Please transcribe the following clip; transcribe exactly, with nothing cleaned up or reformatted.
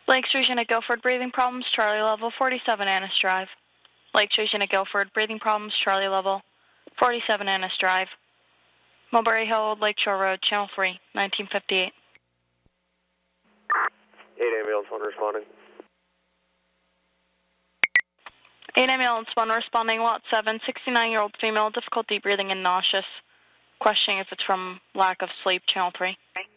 Lakes Region at Guilford, breathing problems, Charlie level, forty-seven Annis Drive. Lakes Region at Guilford, breathing problems, Charlie level, forty-seven Annis Drive. Mulberry Hill, Lakeshore Road, Channel three, nineteen fifty-eight. eight ambulance, one responding. eight ambulance, one responding, lot seven, sixty-nine-year-old female, difficulty breathing and nauseous. Questioning if it's from lack of sleep, Channel three.